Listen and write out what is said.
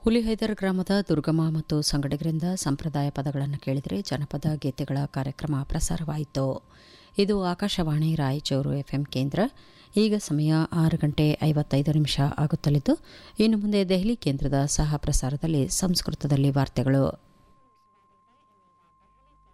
ಹುಲಿಹೈದರ್ ಗ್ರಾಮದ ದುರ್ಗಮ್ಮ ಮತ್ತು ಸಂಗಡಿಗರಿಂದ ಸಂಪ್ರದಾಯ ಪದಗಳನ್ನು ಕೇಳಿದರೆ ಜನಪದ ಗೀತೆಗಳ ಕಾರ್ಯಕ್ರಮ ಪ್ರಸಾರವಾಯಿತು. ಇದು ಆಕಾಶವಾಣಿ ರಾಯಚೂರು ಎಫ್ಎಂ ಕೇಂದ್ರ. ಈಗ ಸಮಯ 6:55 ಆಗುತ್ತಲಿದ್ದು, ಇನ್ನು ಮುಂದೆ ದೆಹಲಿ ಕೇಂದ್ರದ ಸಹ ಪ್ರಸಾರದಲ್ಲಿ ಸಂಸ್ಕೃತದಲ್ಲಿ ವಾರ್ತೆಗಳು.